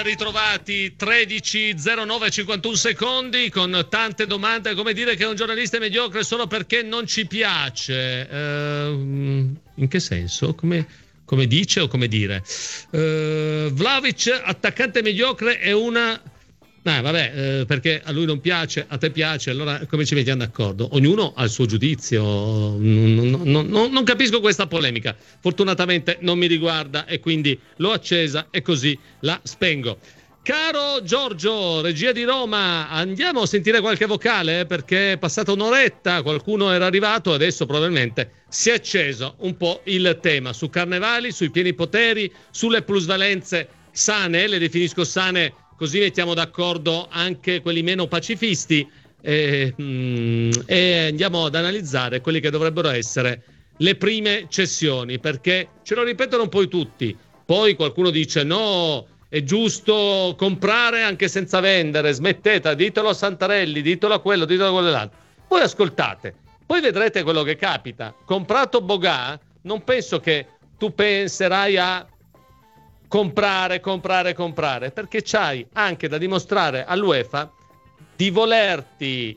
Ritrovati 13:09:51 secondi con tante domande. Come dire che un giornalista è mediocre solo perché non ci piace? In che senso? Come dice o come dire? Vlahovic, attaccante mediocre, è una... perché a lui non piace, a te piace, allora come ci mettiamo d'accordo? Ognuno ha il suo giudizio, non capisco questa polemica, fortunatamente non mi riguarda e quindi l'ho accesa e così la spengo. Caro Giorgio, regia di Roma, andiamo a sentire qualche vocale perché è passata un'oretta, qualcuno era arrivato, adesso probabilmente si è acceso un po' il tema su carnevali, sui pieni poteri, sulle plusvalenze sane, le definisco sane così mettiamo d'accordo anche quelli meno pacifisti e andiamo ad analizzare quelli che dovrebbero essere le prime cessioni, perché ce lo ripetono un po' tutti. Poi qualcuno dice no, è giusto comprare anche senza vendere, smettete, ditelo a Santarelli, ditelo a quello, ditelo a quell'altro. Voi ascoltate, poi vedrete quello che capita. Comprato Bogà, non penso che tu penserai a comprare, perché c'hai anche da dimostrare all'UEFA di volerti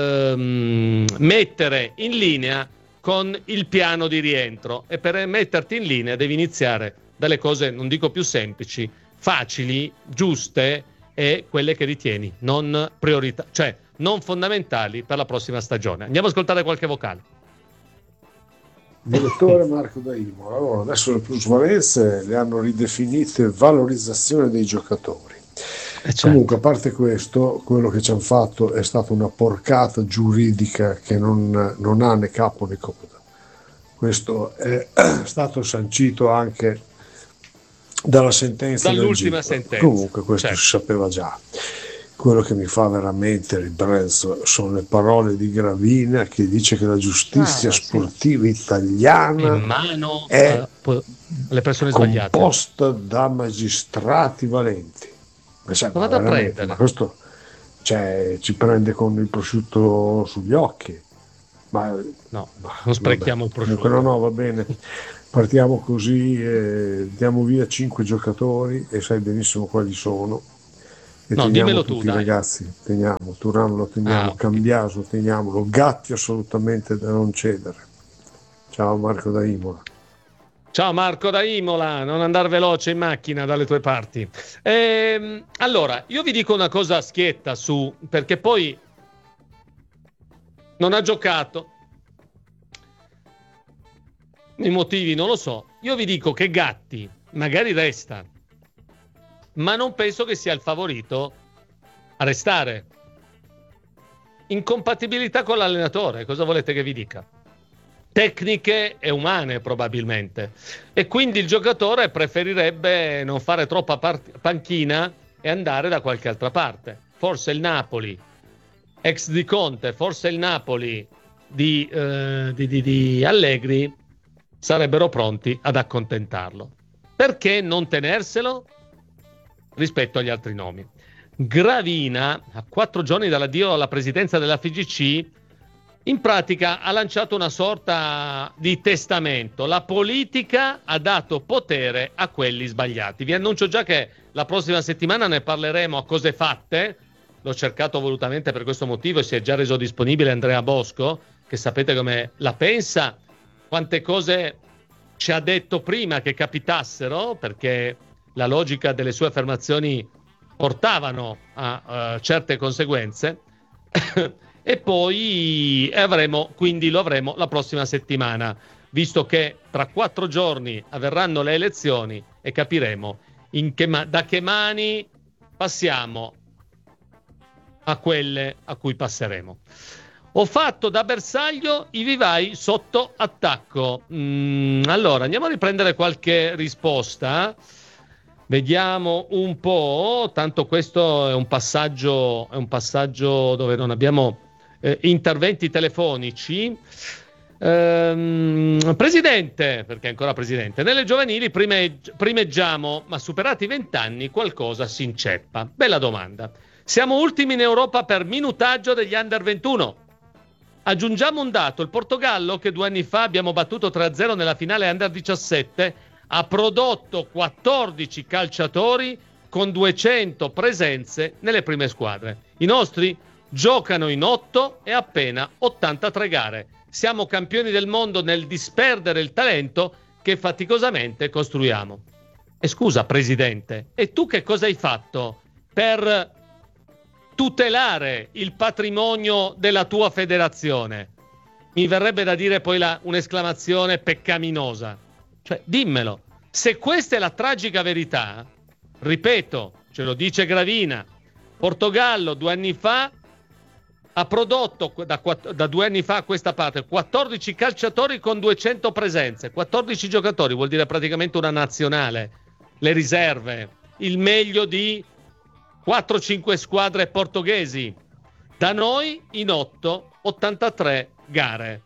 mettere in linea con il piano di rientro, e per metterti in linea devi iniziare dalle cose, non dico più semplici, facili, giuste e quelle che ritieni non priorità, cioè non fondamentali per la prossima stagione. Andiamo ad ascoltare qualche vocale. Direttore Marco da Imola. Allora, adesso le plusvalenze le hanno ridefinite valorizzazione dei giocatori. Certo. Comunque, a parte questo, quello che ci hanno fatto è stata una porcata giuridica che non ha né capo né coda. Questo è stato sancito anche dalla sentenza dall'ultima del GIP. sentenza. Comunque questo certo. Si sapeva già. Quello che mi fa veramente ribrezzo sono le parole di Gravina, che dice che la giustizia sportiva italiana in mano è alle persone sbagliate, composta da magistrati valenti. Vado a prendere. Ma questo ci prende con il prosciutto sugli occhi. Ma no, non sprechiamo il prosciutto. Comunque no, va bene. Partiamo così, diamo via 5 giocatori e sai benissimo quali sono. E no, dimmelo tu, dai. Ragazzi, teniamo Turan, lo teniamo, Cambiaso, teniamolo, Gatti assolutamente da non cedere. Ciao Marco da Imola. Ciao Marco da Imola, non andare veloce in macchina dalle tue parti. Allora, io vi dico una cosa schietta perché poi non ha giocato. I motivi non lo so. Io vi dico che Gatti magari resta, ma non penso che sia il favorito a restare. Incompatibilità con l'allenatore, cosa volete che vi dica? Tecniche e umane probabilmente. E quindi il giocatore preferirebbe non fare troppa panchina e andare da qualche altra parte. Forse il Napoli, ex di Conte, forse il Napoli di Allegri sarebbero pronti ad accontentarlo. Perché non tenerselo rispetto agli altri nomi? Gravina, a 4 giorni dall'addio alla presidenza della FIGC, in pratica ha lanciato una sorta di testamento. La politica ha dato potere a quelli sbagliati. Vi annuncio già che la prossima settimana ne parleremo a cose fatte. L'ho cercato volutamente per questo motivo e si è già reso disponibile Andrea Bosco, che sapete come la pensa, quante cose ci ha detto prima che capitassero, perché la logica delle sue affermazioni portavano a certe conseguenze. E poi lo avremo la prossima settimana, visto che tra 4 giorni avverranno le elezioni e capiremo da che mani passiamo a quelle a cui passeremo. Ho fatto da bersaglio i vivai sotto attacco. Allora, andiamo a riprendere qualche risposta. Vediamo un po', tanto questo è un passaggio dove non abbiamo interventi telefonici. Presidente, perché è ancora presidente, nelle giovanili primeggiamo, ma superati i 20 anni qualcosa si inceppa. Bella domanda. Siamo ultimi in Europa per minutaggio degli under 21. Aggiungiamo un dato: il Portogallo, che 2 anni fa abbiamo battuto 3-0 nella finale under 17, ha prodotto 14 calciatori con 200 presenze nelle prime squadre. I nostri giocano in 8 e appena 83 gare. Siamo campioni del mondo nel disperdere il talento che faticosamente costruiamo. E scusa, Presidente, e tu che cosa hai fatto per tutelare il patrimonio della tua federazione? Mi verrebbe da dire poi un'esclamazione peccaminosa. Cioè, dimmelo. Se questa è la tragica verità, ripeto, ce lo dice Gravina, Portogallo 2 anni fa ha prodotto da 2 anni fa a questa parte 14 calciatori con 200 presenze, 14 giocatori, vuol dire praticamente una nazionale, le riserve, il meglio di 4-5 squadre portoghesi. Da noi in 8, 83 gare.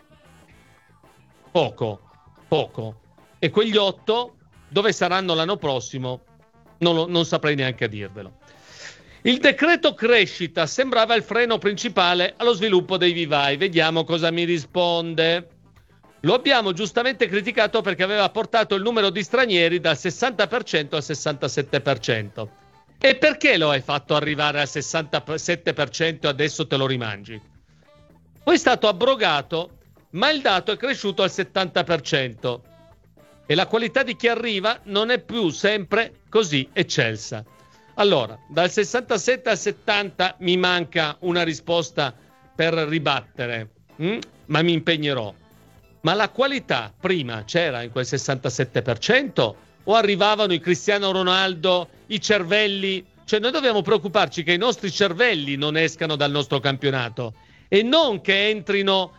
Poco. E quegli 8 dove saranno l'anno prossimo non saprei neanche dirvelo. Il decreto crescita sembrava il freno principale allo sviluppo dei vivai. Vediamo cosa mi risponde. Lo abbiamo giustamente criticato perché aveva portato il numero di stranieri dal 60% al 67%. E perché lo hai fatto arrivare al 67% e adesso te lo rimangi? Poi è stato abrogato, ma il dato è cresciuto al 70%. E la qualità di chi arriva non è più sempre così eccelsa. Allora, dal 67 al 70 mi manca una risposta per ribattere, ma mi impegnerò. Ma la qualità prima c'era in quel 67% o arrivavano i Cristiano Ronaldo, i cervelli? Cioè noi dobbiamo preoccuparci che i nostri cervelli non escano dal nostro campionato e non che entrino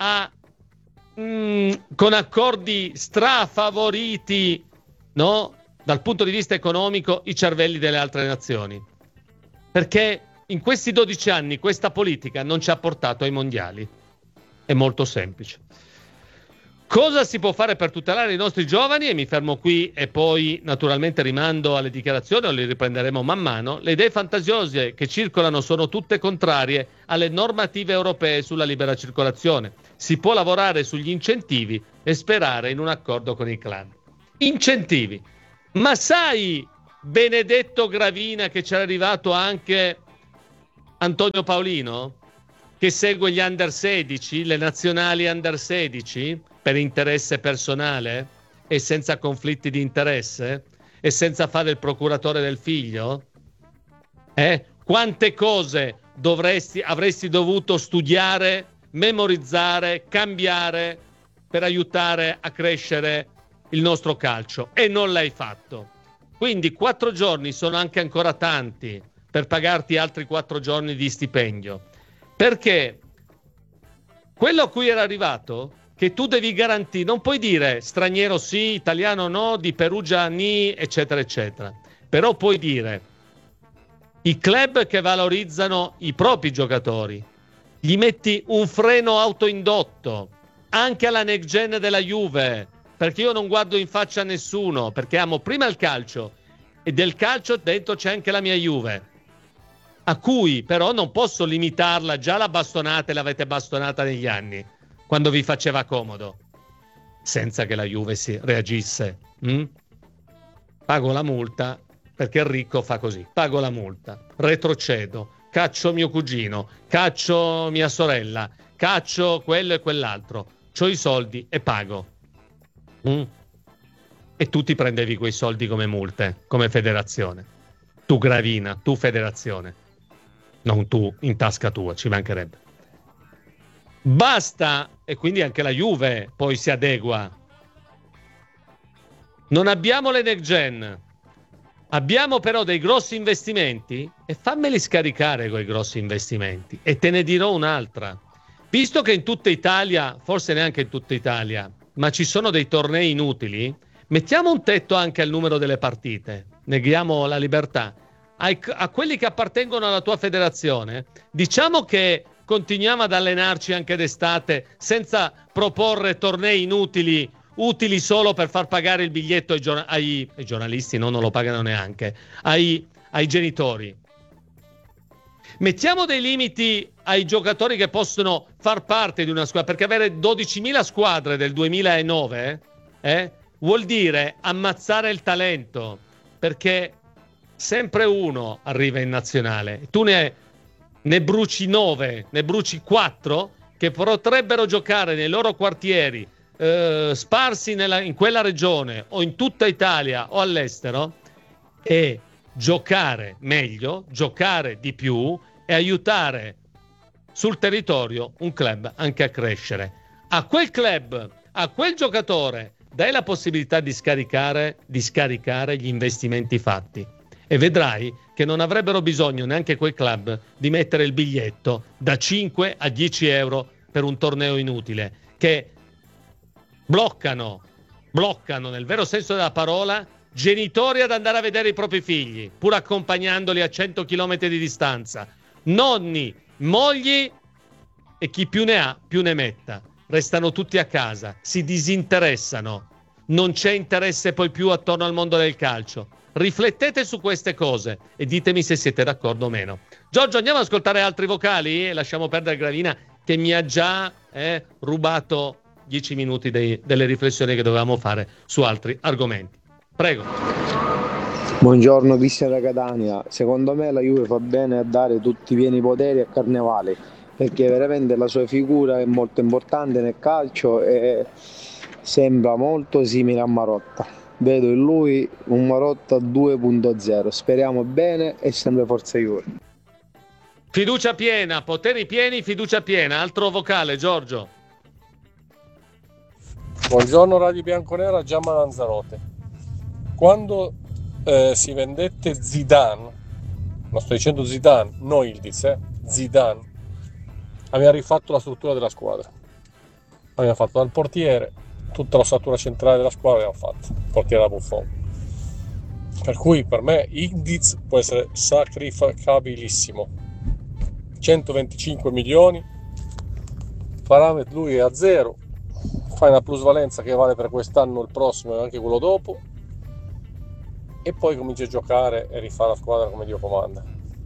con accordi strafavoriti, no? Dal punto di vista economico, i cervelli delle altre nazioni. Perché in questi 12 anni questa politica non ci ha portato ai mondiali. È molto semplice. Cosa si può fare per tutelare i nostri giovani? E mi fermo qui e poi naturalmente rimando alle dichiarazioni o le riprenderemo man mano. Le idee fantasiose che circolano sono tutte contrarie alle normative europee sulla libera circolazione. Si può lavorare sugli incentivi e sperare in un accordo con i clan. Incentivi. Ma sai, Benedetto Gravina, che c'era arrivato anche Antonio Paolino, che segue gli under 16, le nazionali under 16, per interesse personale e senza conflitti di interesse e senza fare il procuratore del figlio? Quante cose avresti dovuto studiare, memorizzare, cambiare per aiutare a crescere il nostro calcio e non l'hai fatto. Quindi 4 giorni sono anche ancora tanti per pagarti altri 4 giorni di stipendio, perché quello a cui era arrivato che tu devi garantire, non puoi dire straniero sì, italiano no, di Perugia ni, eccetera eccetera, però puoi dire i club che valorizzano i propri giocatori, gli metti un freno autoindotto anche alla next gen della Juve, perché io non guardo in faccia a nessuno, perché amo prima il calcio e del calcio dentro c'è anche la mia Juve, a cui però non posso limitarla. Già la bastonate l'avete bastonata negli anni quando vi faceva comodo, senza che la Juve si reagisse. Pago la multa perché il ricco fa così, pago la multa, retrocedo, caccio mio cugino, caccio mia sorella, caccio quello e quell'altro, c'ho i soldi e pago. E tu ti prendevi quei soldi come multe, come federazione. Tu Gravina, tu federazione, non tu in tasca tua, ci mancherebbe. Basta, e quindi anche la Juve poi si adegua. Non abbiamo le next gen, abbiamo però dei grossi investimenti e fammeli scaricare quei grossi investimenti e te ne dirò un'altra. Visto che in tutta Italia, forse neanche in tutta Italia, ma ci sono dei tornei inutili, mettiamo un tetto anche al numero delle partite, neghiamo la libertà a quelli che appartengono alla tua federazione. Diciamo che continuiamo ad allenarci anche d'estate senza proporre tornei inutili, utili solo per far pagare il biglietto ai giornalisti, no, non lo pagano neanche, ai genitori. Mettiamo dei limiti ai giocatori che possono far parte di una squadra, perché avere 12.000 squadre del 2009 vuol dire ammazzare il talento, perché sempre uno arriva in nazionale. Tu ne bruci 9, ne bruci 4 che potrebbero giocare nei loro quartieri sparsi in quella regione o in tutta Italia o all'estero, e giocare meglio, giocare di più e aiutare sul territorio un club anche a crescere. A quel club, a quel giocatore dai la possibilità di scaricare gli investimenti fatti, e vedrai che non avrebbero bisogno neanche quei club di mettere il biglietto da 5 a 10 euro per un torneo inutile, che bloccano nel vero senso della parola genitori ad andare a vedere i propri figli, pur accompagnandoli a 100 km di distanza, nonni, mogli e chi più ne ha più ne metta. Restano tutti a casa, si disinteressano, non c'è interesse poi più attorno al mondo del calcio. Riflettete su queste cose e ditemi se siete d'accordo o meno. Giorgio, andiamo ad ascoltare altri vocali e lasciamo perdere Gravina, che mi ha già rubato 10 minuti delle riflessioni che dovevamo fare su altri argomenti. Prego. Buongiorno Cristian da Catania. Secondo me la Juve fa bene a dare tutti i pieni poteri a Carnevali, perché veramente la sua figura è molto importante nel calcio e sembra molto simile a Marotta. Vedo in lui un Marotta 2.0. Speriamo bene e sempre forza Juve. Fiducia piena, poteri pieni, fiducia piena. Altro vocale, Giorgio. Buongiorno Radio Bianconera, Giamma Lanzarote. Quando si vendette Zidane, ma sto dicendo Zidane, non Ildiz, Zidane, aveva rifatto la struttura della squadra. Aveva fatto dal portiere, tutta l'ossatura centrale della squadra aveva fatto, il portiere da Buffon. Per cui per me Ildiz può essere sacrificabilissimo. 125 milioni, parametro lui è a zero, fai una plusvalenza che vale per quest'anno, il prossimo e anche quello dopo, e poi cominci a giocare e rifare la squadra come Dio comanda.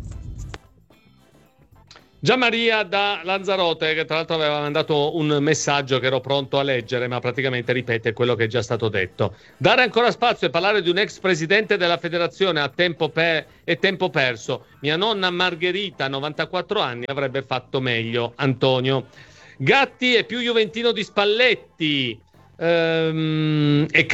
Gianmaria da Lanzarote, che tra l'altro aveva mandato un messaggio che ero pronto a leggere, ma praticamente ripete quello che è già stato detto. Dare ancora spazio e parlare di un ex presidente della federazione a tempo perso. Mia nonna Margherita, 94 anni, avrebbe fatto meglio. Antonio. Gatti è più juventino di Spalletti, e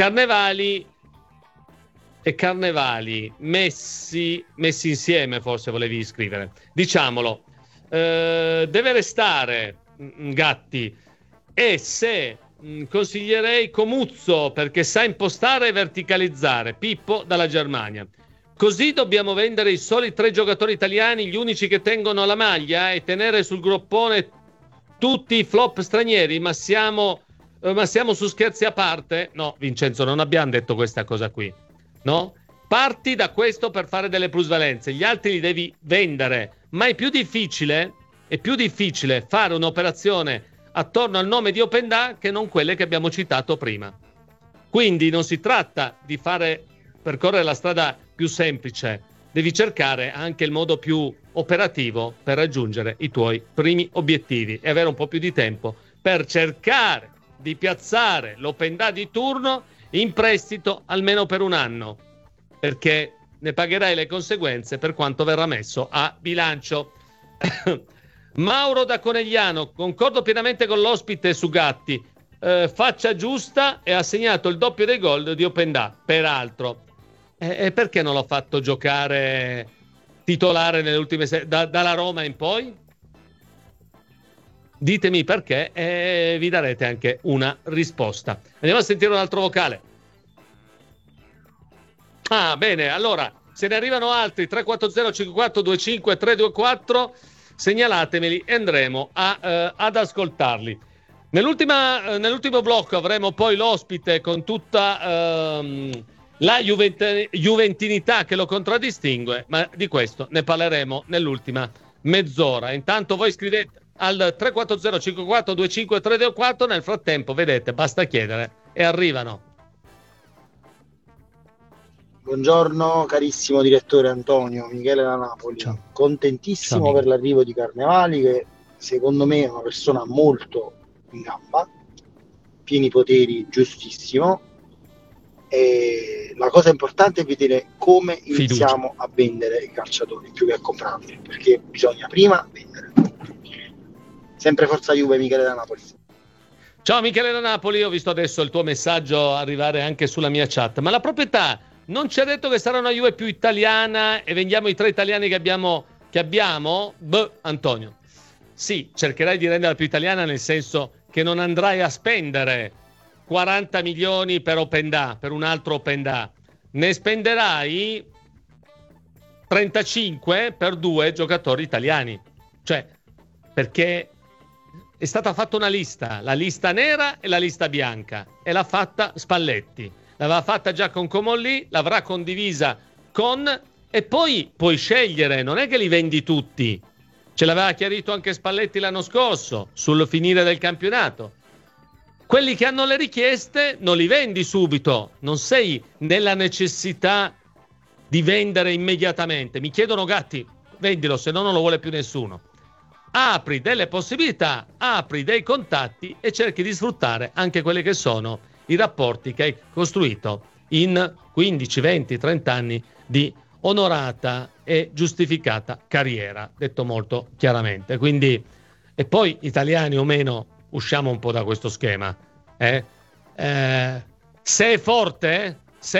Carnevali messi insieme, forse volevi scrivere. Diciamolo. Deve restare Gatti, e se consiglierei Comuzzo, perché sa impostare e verticalizzare. Pippo dalla Germania. Così dobbiamo vendere i soli 3 giocatori italiani, gli unici che tengono la maglia, e tenere sul groppone tutti i flop stranieri, ma siamo su scherzi a parte? No, Vincenzo, non abbiamo detto questa cosa qui, no? Parti da questo per fare delle plusvalenze, gli altri li devi vendere, ma è più difficile fare un'operazione attorno al nome di Openda che non quelle che abbiamo citato prima. Quindi non si tratta di percorrere la strada più semplice, devi cercare anche il modo più operativo per raggiungere i tuoi primi obiettivi e avere un po' più di tempo per cercare di piazzare l'Openda di turno in prestito almeno per un anno, perché ne pagherai le conseguenze per quanto verrà messo a bilancio. Mauro da Conegliano, concordo pienamente con l'ospite su Gatti, faccia giusta, e ha segnato il doppio dei gol di Openda, peraltro. E perché non l'ho fatto giocare titolare nelle ultime dalla Roma in poi? Ditemi perché e vi darete anche una risposta. Andiamo a sentire un altro vocale. Ah, bene, allora, se ne arrivano altri, 340 54 25 324, segnalatemeli e andremo ad ascoltarli. Nell'ultimo blocco avremo poi l'ospite con tutta la juventinità che lo contraddistingue, ma di questo ne parleremo nell'ultima mezz'ora. Intanto voi scrivete al 340 54 25 324, nel frattempo, vedete, basta chiedere e arrivano. Buongiorno carissimo direttore Antonio, Michele da Napoli. Ciao. Contentissimo Ciao, per l'arrivo di Carnevali, che secondo me è una persona molto in gamba, pieni poteri, giustissimo, E la cosa importante è vedere come iniziamo Fiducia. a vendere i calciatori più che a comprarli, perché bisogna prima vendere. Sempre forza Juve, Michele da Napoli. Ciao Michele da Napoli, ho visto adesso il tuo messaggio arrivare anche sulla mia chat, ma la proprietà non ci ha detto che sarà una Juve più italiana e vendiamo i 3 italiani che abbiamo? Antonio. Sì, cercherai di renderla più italiana nel senso che non andrai a spendere 40 milioni per Openda, per un altro Openda. Ne spenderai 35 per 2 giocatori italiani. Cioè, perché è stata fatta una lista, la lista nera e la lista bianca, e l'ha fatta Spalletti. L'aveva fatta già con Comolli, l'avrà condivisa con... E poi puoi scegliere, non è che li vendi tutti. Ce l'aveva chiarito anche Spalletti l'anno scorso, sul finire del campionato. Quelli che hanno le richieste non li vendi subito, non sei nella necessità di vendere immediatamente. Mi chiedono Gatti, vendilo, se no non lo vuole più nessuno. Apri delle possibilità, apri dei contatti e cerchi di sfruttare anche quelli che sono i rapporti che hai costruito in 15, 20, 30 anni di onorata e giustificata carriera, detto molto chiaramente. Quindi, e poi italiani o meno, usciamo un po' da questo schema. Se è forte,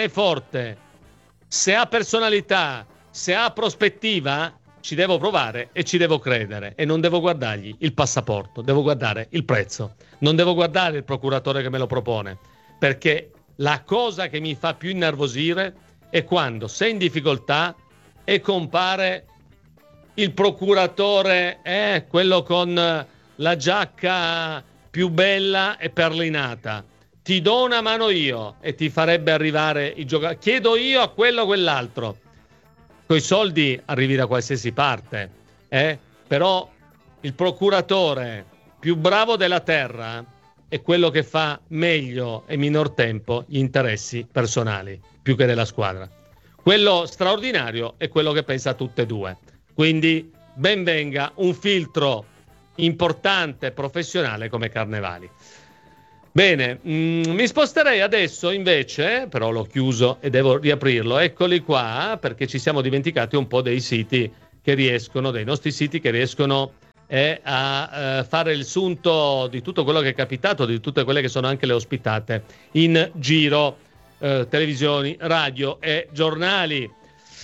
se ha personalità, se ha prospettiva, ci devo provare e ci devo credere, e non devo guardargli il passaporto, devo guardare il prezzo, non devo guardare il procuratore che me lo propone, perché la cosa che mi fa più innervosire è quando sei in difficoltà e compare il procuratore, quello con la giacca più bella e perlinata. Ti do una mano io e ti farebbe arrivare i giocatori. Chiedo io a quello o quell'altro. Coi soldi arrivi da qualsiasi parte, però il procuratore più bravo della terra è quello che fa meglio e minor tempo gli interessi personali, più che della squadra. Quello straordinario è quello che pensa a tutte e due. Quindi ben venga un filtro importante, professionale come Carnevali. Bene, mi sposterei adesso invece, però l'ho chiuso e devo riaprirlo, eccoli qua, perché ci siamo dimenticati un po' dei siti che riescono, dei nostri siti che riescono a fare il sunto di tutto quello che è capitato, di tutte quelle che sono anche le ospitate in giro, televisioni, radio e giornali.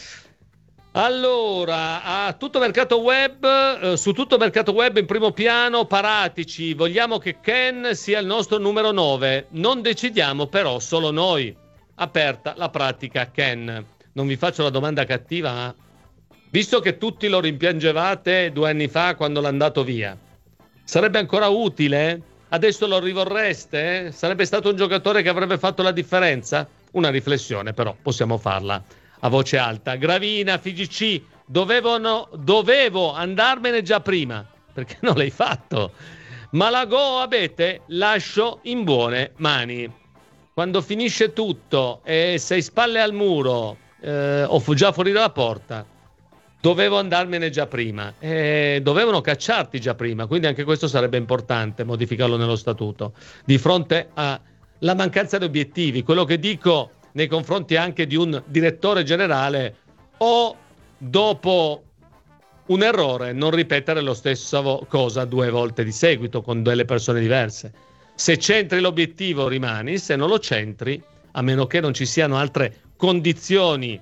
Allora, a Tutto Mercato Web, su Tutto Mercato Web in primo piano, Paratici, vogliamo che Ken sia il nostro numero 9, non decidiamo però solo noi. Aperta la pratica Ken. Non vi faccio la domanda cattiva, ma visto che tutti lo rimpiangevate 2 anni fa quando l'ha andato via, sarebbe ancora utile? Adesso lo rivorreste? Sarebbe stato un giocatore che avrebbe fatto la differenza? Una riflessione però possiamo farla a voce alta. Gravina, FIGC, dovevo andarmene già prima, perché non l'hai fatto. Malago Abete, lascio in buone mani. Quando finisce tutto e sei spalle al muro o già fuori dalla porta, dovevo andarmene già prima, dovevano cacciarti già prima, quindi anche questo sarebbe importante modificarlo nello statuto, di fronte alla mancanza di obiettivi. Quello che dico nei confronti anche di un direttore generale, o dopo un errore non ripetere lo stesso cosa 2 volte di seguito con delle persone diverse. Se centri l'obiettivo rimani, se non lo centri, a meno che non ci siano altre condizioni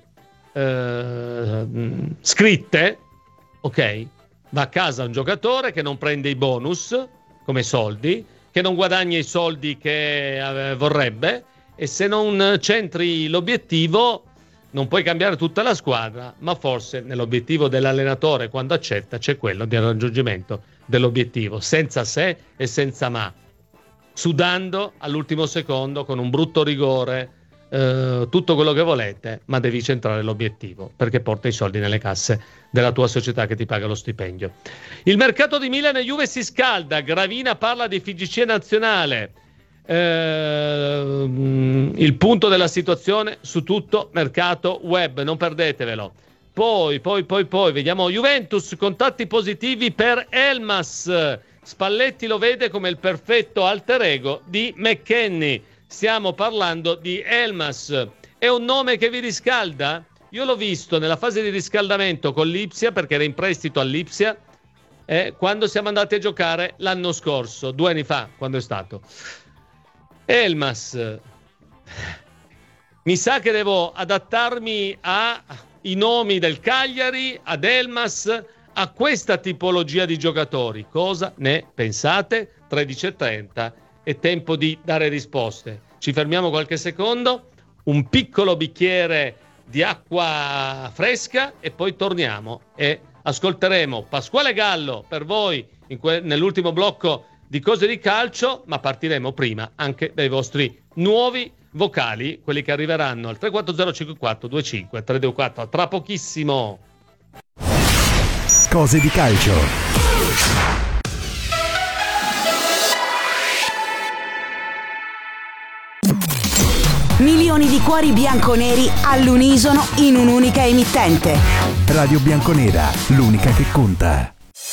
scritte, ok, va a casa un giocatore che non prende i bonus come soldi, che non guadagna i soldi che vorrebbe, e se non centri l'obiettivo non puoi cambiare tutta la squadra, ma forse nell'obiettivo dell'allenatore, quando accetta, c'è quello del raggiungimento dell'obiettivo, senza se e senza ma, sudando all'ultimo secondo con un brutto rigore, tutto quello che volete, ma devi centrare l'obiettivo, perché porta i soldi nelle casse della tua società che ti paga lo stipendio. Il mercato di Milan e Juve si scalda. Gravina parla di FIGC nazionale. Il punto della situazione su Tutto Mercato Web, non perdetevelo. Poi vediamo Juventus, contatti positivi per Elmas. Spalletti lo vede come il perfetto alter ego di McKennie. stiamo parlando di Elmas. È un nome che vi riscalda? Io l'ho visto nella fase di riscaldamento con l'Ipsia, perché era in prestito all'Ipsia, quando siamo andati a giocare l'anno scorso, 2 anni fa, quando è stato. Elmas, mi sa che devo adattarmi ai nomi del Cagliari, ad Elmas, a questa tipologia di giocatori. Cosa ne pensate? 13:30, è tempo di dare risposte. Ci fermiamo qualche secondo, un piccolo bicchiere di acqua fresca e poi torniamo e ascolteremo Pasquale Gallo per voi nell'ultimo blocco di Cose di Calcio, ma partiremo prima anche dai vostri nuovi vocali, quelli che arriveranno al 340-54-25-324. Tra pochissimo. Cose di Calcio. Milioni di cuori bianconeri all'unisono in un'unica emittente. Radio Bianconera, l'unica che conta.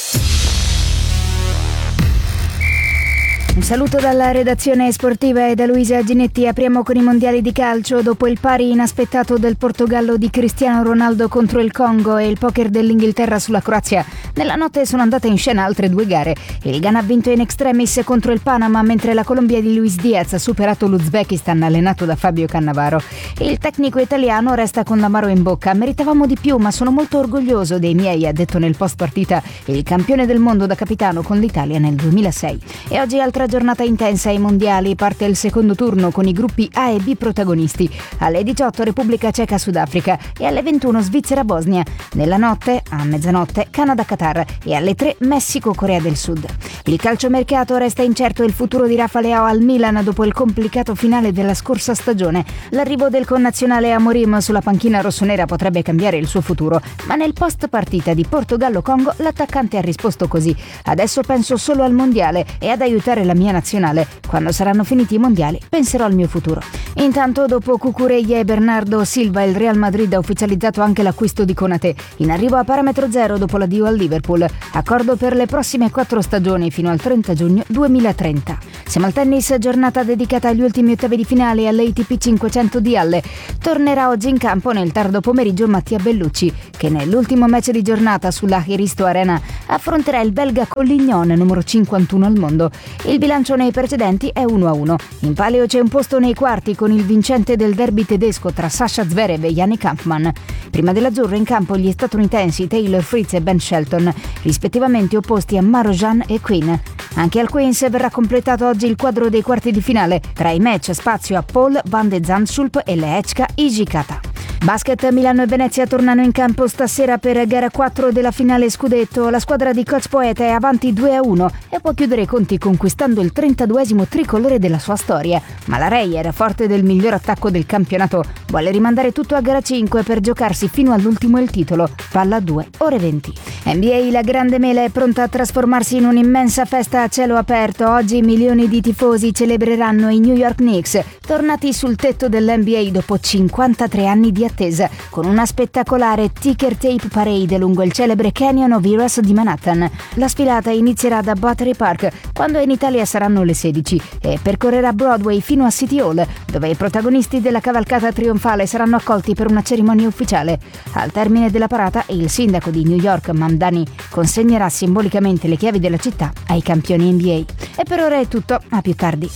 Un saluto dalla redazione sportiva e da Luisa Ginetti. Apriamo con i mondiali di calcio. Dopo il pari inaspettato del Portogallo di Cristiano Ronaldo contro il Congo e il poker dell'Inghilterra sulla Croazia, nella notte sono andate in scena altre 2 gare. Il Ghana ha vinto in extremis contro il Panama, mentre la Colombia di Luis Diaz ha superato l'Uzbekistan allenato da Fabio Cannavaro. Il tecnico italiano resta con l'amaro in bocca. Meritavamo di più, ma sono molto orgoglioso dei miei, ha detto nel post partita il campione del mondo da capitano con l'Italia nel 2006. E oggi altra giornata intensa ai mondiali. Parte il secondo turno con i gruppi A e B protagonisti. Alle 18 Repubblica Ceca Sudafrica e alle 21 Svizzera Bosnia. Nella notte, a mezzanotte, Canada Qatar e alle 3 Messico Corea del Sud. Il calciomercato resta incerto il futuro di Rafa Leao al Milan dopo il complicato finale della scorsa stagione. L'arrivo del connazionale Amorim sulla panchina rossonera potrebbe cambiare il suo futuro, ma nel post partita di Portogallo-Congo l'attaccante ha risposto così: adesso penso solo al mondiale e ad aiutare la mia nazionale. Quando saranno finiti i mondiali penserò al mio futuro. Intanto, dopo Cucurella e Bernardo Silva, il Real Madrid ha ufficializzato anche l'acquisto di Konaté, in arrivo a parametro zero dopo l'addio al Liverpool. Accordo per le prossime 4 stagioni fino al 30 giugno 2030. Siamo al tennis, giornata dedicata agli ultimi ottavi di finale all'ATP 500 di Halle. Tornerà oggi in campo nel tardo pomeriggio Mattia Bellucci, che nell'ultimo match di giornata sulla Heristo Arena affronterà il belga Collignon, numero 51 al mondo. Il bilancio nei precedenti è 1-1. In palio c'è un posto nei quarti con il vincente del derby tedesco tra Sasha Zverev e Yannick Kampmann. Prima dell'azzurro in campo gli statunitensi Taylor Fritz e Ben Shelton, rispettivamente opposti a Marojan e Quinn. Anche al Queens verrà completato oggi il quadro dei quarti di finale. Tra i match spazio a Paul van de Zandschulp e Lehečka Ijikata. Basket, Milano e Venezia tornano in campo stasera per gara 4 della finale scudetto. La squadra di coach Poeta è avanti 2-1 e può chiudere i conti conquistando il 32esimo tricolore della sua storia. Ma la Reyer, forte del miglior attacco del campionato, vuole rimandare tutto a gara 5 per giocarsi fino all'ultimo il titolo. Palla 2 ore 20. NBA, la grande mela è pronta a trasformarsi in un'immensa festa a cielo aperto. Oggi milioni di tifosi celebreranno i New York Knicks, tornati sul tetto dell'NBA dopo 53 anni di attesa, con una spettacolare ticker tape parade lungo il celebre Canyon of Heroes di Manhattan. La sfilata inizierà da Battery Park, quando in Italia saranno le 16, e percorrerà Broadway fino a City Hall, dove i protagonisti della cavalcata trionfale saranno accolti per una cerimonia ufficiale. Al termine della parata, il sindaco di New York, Mamdani, consegnerà simbolicamente le chiavi della città ai campioni NBA. E per ora è tutto, a più tardi.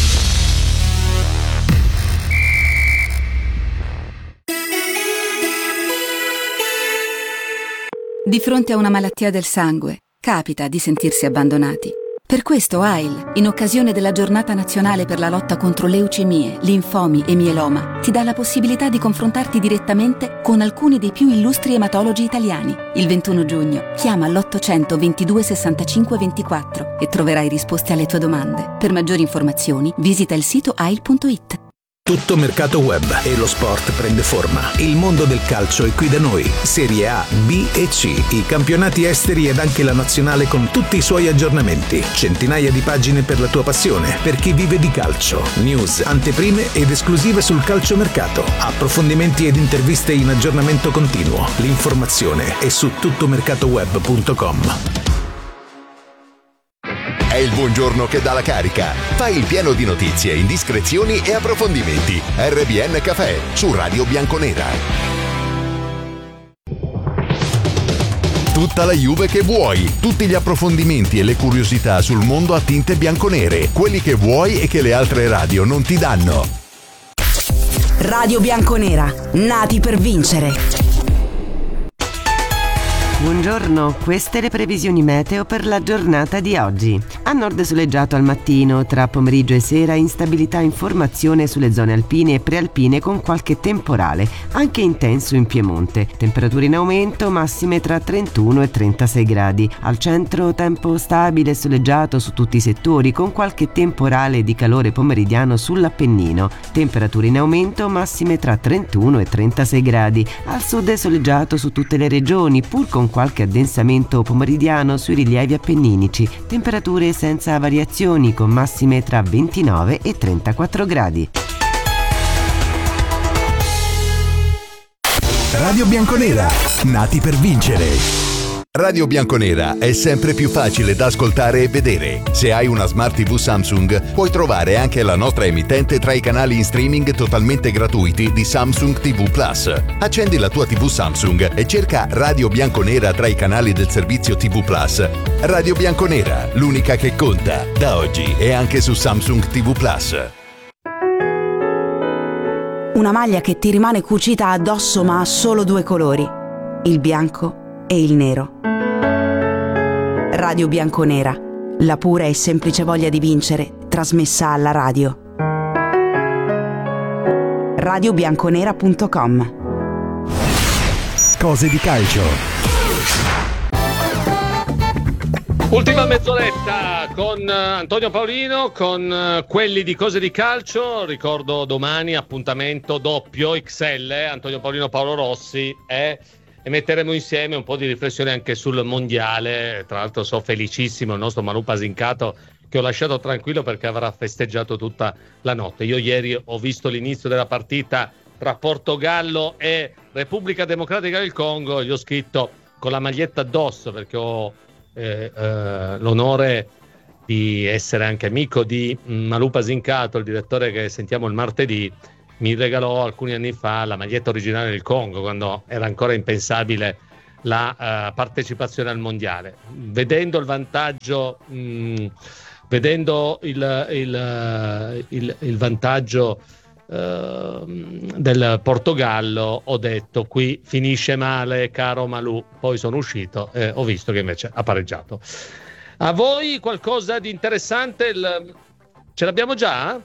Di fronte a una malattia del sangue, capita di sentirsi abbandonati. Per questo AIL, in occasione della Giornata Nazionale per la lotta contro leucemie, linfomi e mieloma, ti dà la possibilità di confrontarti direttamente con alcuni dei più illustri ematologi italiani. Il 21 giugno chiama l'800 22 65 24 e troverai risposte alle tue domande. Per maggiori informazioni visita il sito ail.it. Tutto mercato web e lo sport prende forma. Il mondo del calcio è qui da noi. Serie A, B e C, i campionati esteri ed anche la nazionale con tutti i suoi aggiornamenti. Centinaia di pagine per la tua passione, per chi vive di calcio. News, anteprime ed esclusive sul calciomercato. Approfondimenti ed interviste in aggiornamento continuo. L'informazione è su tuttomercatoweb.com. il buongiorno che dà la carica. Fai il pieno di notizie, indiscrezioni e approfondimenti. RBN Caffè su Radio Bianconera. Tutta la Juve che vuoi, tutti gli approfondimenti e le curiosità sul mondo a tinte bianconere, quelli che vuoi e che le altre radio non ti danno. Radio Bianconera, nati per vincere. Buongiorno, queste le previsioni meteo per la giornata di oggi. A nord soleggiato al mattino, tra pomeriggio e sera instabilità in formazione sulle zone alpine e prealpine con qualche temporale, anche intenso in Piemonte. Temperature in aumento, massime tra 31 e 36 gradi. Al centro tempo stabile e soleggiato su tutti i settori con qualche temporale di calore pomeridiano sull'Appennino. Temperature in aumento, massime tra 31 e 36 gradi. Al sud è soleggiato su tutte le regioni, pur con qualche addensamento pomeridiano sui rilievi appenninici, temperature senza variazioni con massime tra 29 e 34 gradi. Radio Bianconera, nati per vincere. Radio Bianconera è sempre più facile da ascoltare e vedere. Se hai una Smart TV Samsung, puoi trovare anche la nostra emittente tra i canali in streaming totalmente gratuiti di Samsung TV Plus. Accendi la tua TV Samsung e cerca Radio Bianconera tra i canali del servizio TV Plus. Radio Bianconera, l'unica che conta. Da oggi è anche su Samsung TV Plus. Una maglia che ti rimane cucita addosso ma ha solo due colori, il bianco e il nero. Radio Bianconera, la pura e semplice voglia di vincere, trasmessa alla radio. radiobianconera.com. Cose di calcio. Ultima mezz'oretta con Antonio Paolino, con quelli di Cose di Calcio. Ricordo domani appuntamento doppio XL, Antonio Paolino, Paolo Rossi e metteremo insieme un po' di riflessione anche sul mondiale. Tra l'altro sono felicissimo il nostro Manu Pasincato, che ho lasciato tranquillo perché avrà festeggiato tutta la notte. Io ieri ho visto l'inizio della partita tra Portogallo e Repubblica Democratica del Congo, gli ho scritto con la maglietta addosso perché ho l'onore di essere anche amico di Manu Pasincato, il direttore che sentiamo il martedì. Mi regalò alcuni anni fa la maglietta originale del Congo, quando era ancora impensabile la partecipazione al mondiale. Vedendo il vantaggio, vedendo il vantaggio del Portogallo, ho detto: qui finisce male, caro Malù. Poi sono uscito e ho visto che invece ha pareggiato. A voi qualcosa di interessante? Ce l'abbiamo già?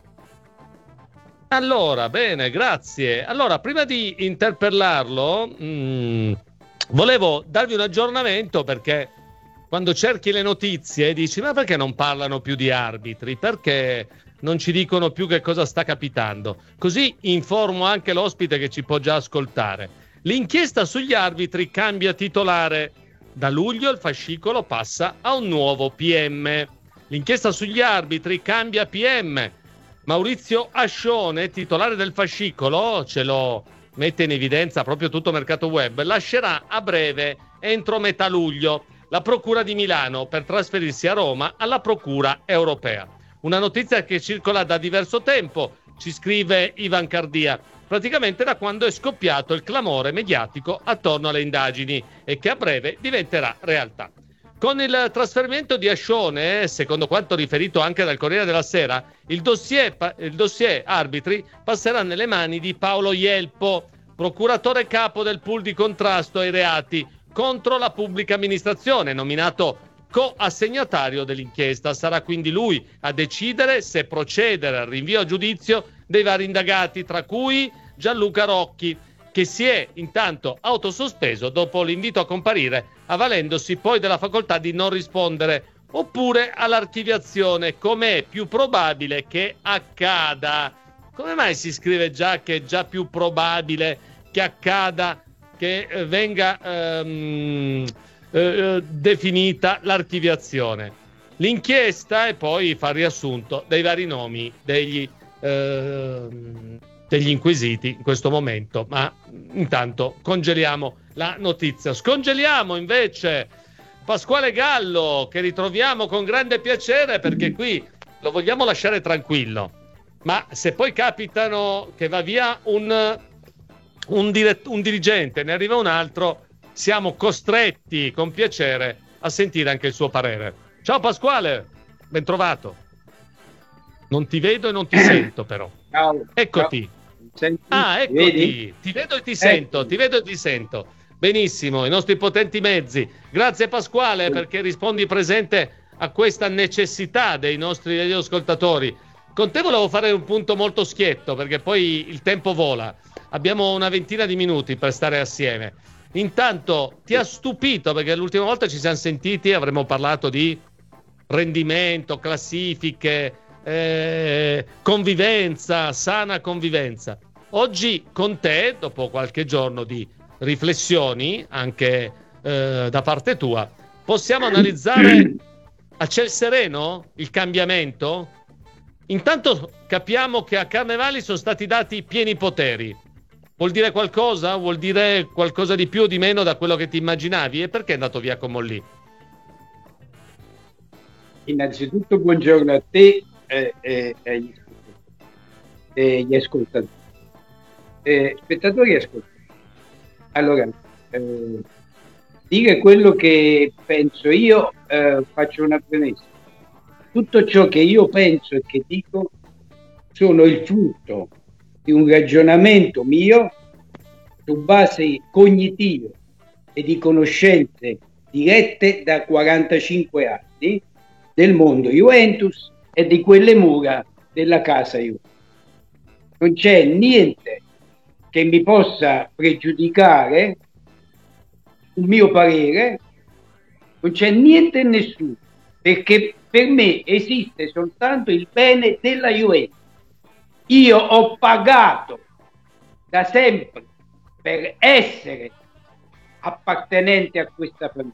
Allora, bene, grazie. Allora, prima di interpellarlo, volevo darvi un aggiornamento, perché quando cerchi le notizie dici: ma perché non parlano più di arbitri? Perché non ci dicono più che cosa sta capitando? Così informo anche l'ospite che ci può già ascoltare. L'inchiesta sugli arbitri cambia titolare. Da luglio il fascicolo passa a un nuovo PM. L'inchiesta sugli arbitri cambia PM. Maurizio Ascione, titolare del fascicolo, ce lo mette in evidenza proprio tutto Mercato Web, lascerà a breve, entro metà luglio, la Procura di Milano per trasferirsi a Roma alla Procura Europea. Una notizia che circola da diverso tempo, ci scrive Ivan Cardia, praticamente da quando è scoppiato il clamore mediatico attorno alle indagini e che a breve diventerà realtà. Con il trasferimento di Ascione, secondo quanto riferito anche dal Corriere della Sera, il dossier arbitri passerà nelle mani di Paolo Ielpo, procuratore capo del pool di contrasto ai reati contro la pubblica amministrazione, nominato co-assegnatario dell'inchiesta. Sarà quindi lui a decidere se procedere al rinvio a giudizio dei vari indagati, tra cui Gianluca Rocchi, che si è intanto autosospeso dopo l'invito a comparire, avvalendosi poi della facoltà di non rispondere, oppure all'archiviazione, come è più probabile che accada. Come mai si scrive già che è già più probabile che accada, che venga definita l'archiviazione? L'inchiesta e poi fa riassunto dei vari nomi degli inquisiti in questo momento, ma intanto congeliamo la notizia. Scongeliamo invece Pasquale Gallo, che ritroviamo con grande piacere, perché qui lo vogliamo lasciare tranquillo. Ma se poi capitano che va via un dirigente, ne arriva un altro, siamo costretti con piacere a sentire anche il suo parere. Ciao Pasquale, ben trovato. Non ti vedo e non ti sento però. Ciao. Eccoti. Senti, eccoti. vedi? Ti vedo e ti sento, ti vedo e ti sento. Benissimo, i nostri potenti mezzi. Grazie Pasquale, perché rispondi presente a questa necessità dei nostri ascoltatori. Con te volevo fare un punto molto schietto, perché poi il tempo vola. Abbiamo una ventina di minuti per stare assieme. Intanto ti ha stupito, perché l'ultima volta ci siamo sentiti, avremmo parlato di rendimento, classifiche, convivenza, sana convivenza. Oggi con te, dopo qualche giorno di riflessioni anche da parte tua, possiamo analizzare a ciel sereno il cambiamento. Intanto capiamo che a Carnevali sono stati dati pieni poteri. Vuol dire qualcosa? Vuol dire qualcosa di più o di meno da quello che ti immaginavi? E perché è andato via con Mollì? Innanzitutto buongiorno a te e agli ascoltatori. Spettatori e ascoltatori. Allora, dire quello che penso io, faccio una premessa. Tutto ciò che io penso e che dico sono il frutto di un ragionamento mio su base cognitive e di conoscenze dirette da 45 anni del mondo Juventus e di quelle mura della casa Juventus. Non c'è niente che mi possa pregiudicare un mio parere, non c'è niente e nessuno, perché per me esiste soltanto il bene della Juventus. Io ho pagato da sempre per essere appartenente a questa famiglia,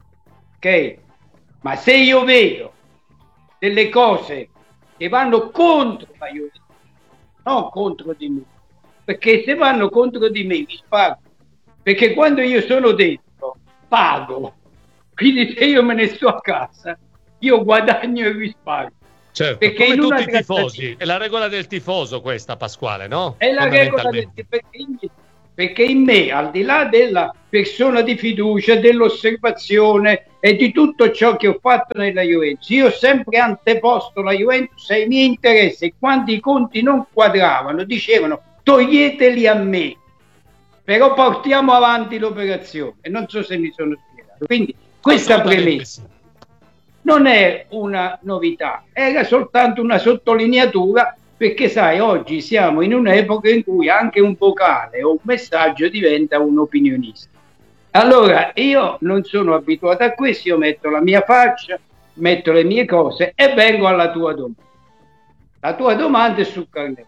ok? Ma se io vedo delle cose che vanno contro la Juventus, non contro di me, perché se vanno contro di me mi spago, perché quando io sono dentro pago, quindi se io me ne sto a casa io guadagno e risparmio. Certo, perché come in tutti una i tifosi, è la regola del tifoso questa, Pasquale, no? È la regola del perché in me, al di là della persona di fiducia, dell'osservazione e di tutto ciò che ho fatto nella Juventus, io ho sempre anteposto la Juventus ai miei interessi, e quando i conti non quadravano dicevano toglieteli a me, però portiamo avanti l'operazione. E non so se mi sono spiegato. Quindi questa premessa non è una novità, era soltanto una sottolineatura, perché sai, oggi siamo in un'epoca in cui anche un vocale o un messaggio diventa un opinionista. Allora io non sono abituato a questo, io metto la mia faccia, metto le mie cose e vengo alla tua domanda. La tua domanda è su Carnevale.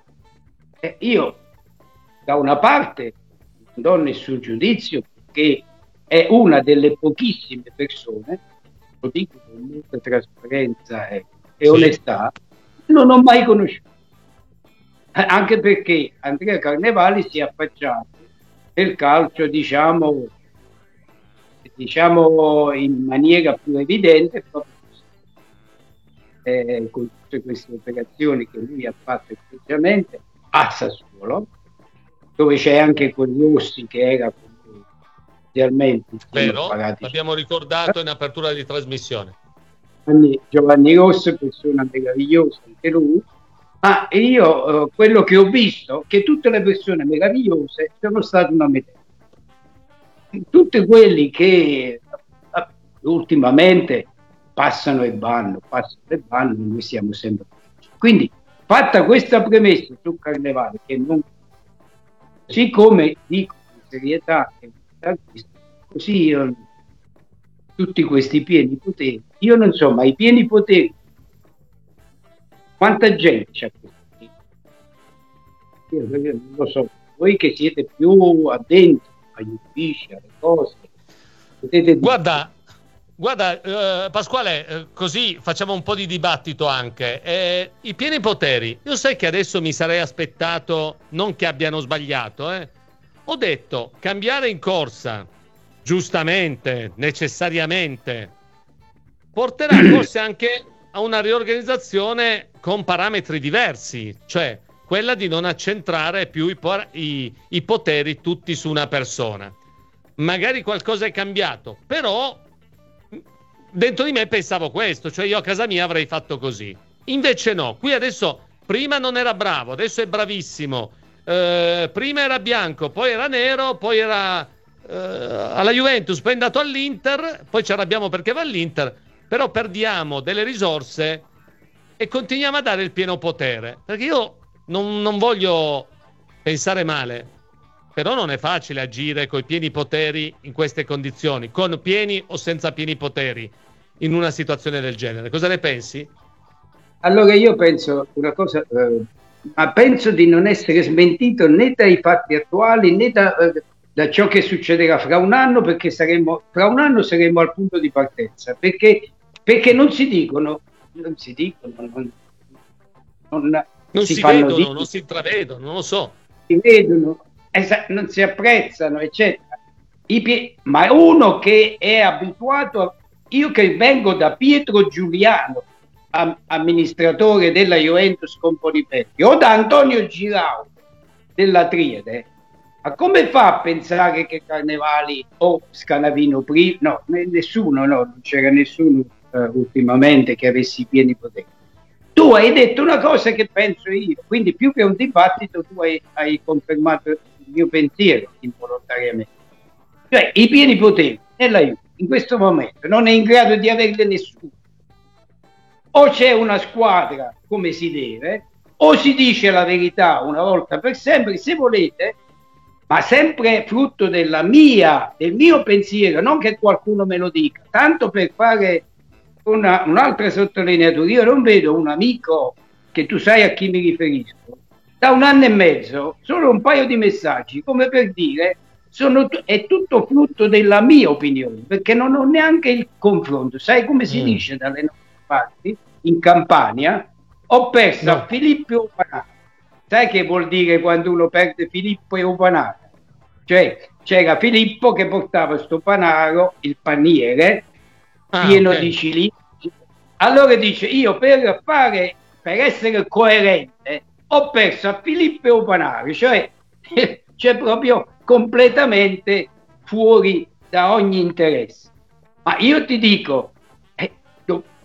Io da una parte non do nessun giudizio, che è una delle pochissime persone, lo dico con molta trasparenza e onestà, non ho mai conosciuto. Anche perché Andrea Carnevali si è affacciato nel calcio, diciamo in maniera più evidente, proprio con tutte queste operazioni che lui ha fatto effettivamente a Sassuolo, dove c'è anche quel Rossi che era inizialmente vero, l'abbiamo ricordato in apertura di trasmissione. Giovanni Rossi, persona meravigliosa anche lui, ma io quello che ho visto che tutte le persone meravigliose sono state una metà. Tutti quelli che ultimamente passano e vanno, noi siamo sempre. Quindi, fatta questa premessa su Carnevale, che non, siccome dico in serietà e così io, tutti questi pieni poteri, io non so, ma i pieni poteri, quanta gente c'è questo? Io non lo so, voi che siete più addentro agli uffici, alle cose, potete dire. Guarda, Pasquale, così facciamo un po' di dibattito anche. I pieni poteri, io sai che adesso mi sarei aspettato, non che abbiano sbagliato, ho detto cambiare in corsa giustamente, necessariamente, porterà forse anche a una riorganizzazione con parametri diversi, cioè quella di non accentrare più i poteri tutti su una persona. Magari qualcosa è cambiato, però dentro di me pensavo questo, cioè io a casa mia avrei fatto così. Invece no, qui adesso prima non era bravo, adesso è bravissimo. Prima era bianco, poi era nero, poi era alla Juventus, poi è andato all'Inter, poi ci arrabbiamo perché va all'Inter, però perdiamo delle risorse e continuiamo a dare il pieno potere, perché io non voglio pensare male, però non è facile agire coi pieni poteri in queste condizioni, con pieni o senza pieni poteri in una situazione del genere. Cosa ne pensi? Allora io penso una cosa, ma penso di non essere smentito né dai fatti attuali né da ciò che succederà fra un anno, perché fra un anno saremo al punto di partenza, perché non si dicono, non si vedono, non si intravedono, non lo so. Si vedono, non si apprezzano, eccetera. Ma uno che è abituato, io che vengo da Pietro Giuliano, amministratore della Juventus con Boniperti, o da Antonio Girau della Triade, ma come fa a pensare che Carnevali o Scanavino prima, no, nessuno, no, non c'era nessuno ultimamente che avesse i pieni poteri. Tu hai detto una cosa che penso io, quindi più che un dibattito tu hai confermato il mio pensiero involontariamente. Cioè i pieni poteri nella Juve in questo momento non è in grado di averli nessuno. O c'è una squadra come si deve, o si dice la verità una volta per sempre, se volete, ma sempre frutto del mio pensiero, non che qualcuno me lo dica, tanto per fare un'altra sottolineatura. Io non vedo un amico, che tu sai a chi mi riferisco, da un anno e mezzo, solo un paio di messaggi, come per dire, è tutto frutto della mia opinione, perché non ho neanche il confronto. Sai come si dice dalle nostre parti, in Campania? Ho perso a Filippo e Opanara. Sai che vuol dire quando uno perde Filippo e Opanara? Cioè c'era Filippo che portava sto panaro, il paniere, pieno di cilindri. Allora dice, io per essere coerente ho perso a Filippo e Opanara, cioè proprio completamente fuori da ogni interesse. Ma io ti dico,